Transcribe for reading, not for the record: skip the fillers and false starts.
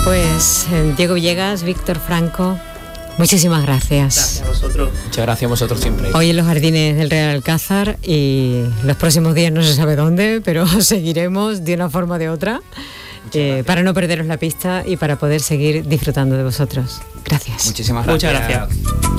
Pues Diego Villegas, Víctor Franco, muchísimas gracias. Gracias a vosotros. Muchas gracias a vosotros siempre. Hoy en los jardines del Real Alcázar y los próximos días no se sabe dónde, pero seguiremos de una forma o de otra para no perderos la pista y para poder seguir disfrutando de vosotros. Gracias. Muchísimas gracias. Muchas gracias.